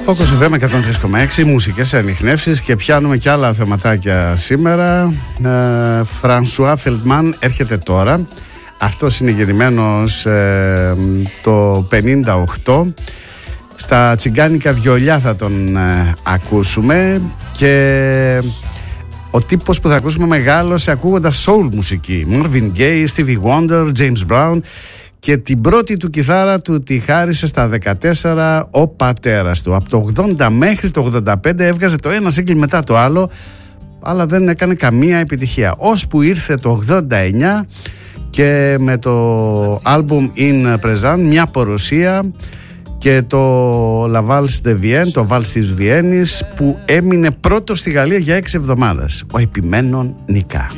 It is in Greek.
Focus FM 103,6, μουσικές ανιχνεύσεις και πιάνουμε και άλλα θεματάκια σήμερα. Φρανσουά Φελτμάν έρχεται τώρα. Αυτός είναι γεννημένος το 58. Στα τσιγκάνικα βιολιά θα τον ακούσουμε. Και ο τύπος που θα ακούσουμε μεγάλωσε ακούγοντας soul μουσική. Marvin Gaye, Stevie Wonder, James Brown. Και την πρώτη του κιθάρα του τη χάρισε στα 14 ο πατέρας του. Από το 80 μέχρι το 85 έβγαζε το ένα σύγκλι μετά το άλλο, αλλά δεν έκανε καμία επιτυχία. Ώσπου ήρθε το 89 και με το άλμπουμ In Present, μια παρουσία, και το La Valse de Vienne, το Βάλς της Βιέννης, που έμεινε πρώτο στη Γαλλία για 6 εβδομάδες. Ο επιμένων νικά.